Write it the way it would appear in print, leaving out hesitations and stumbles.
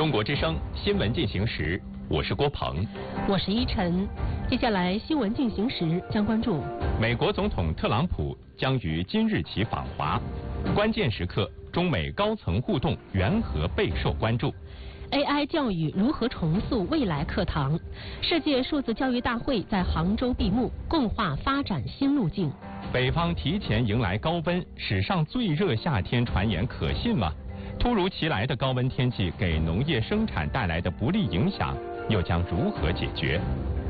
中国之声新闻进行时，我是郭鹏， 我是依晨。接下来新闻进行时将关注： 美国总统特朗普将于今日起访华，关键时刻中美高层互动缘何备受关注。 AI 教育如何重塑未来课堂？世界数字教育大会在杭州闭幕，共话发展新路径。 北方提前迎来高温，史上最热夏天传言可信吗？突如其来的高温天气给农业生产带来的不利影响又将如何解决？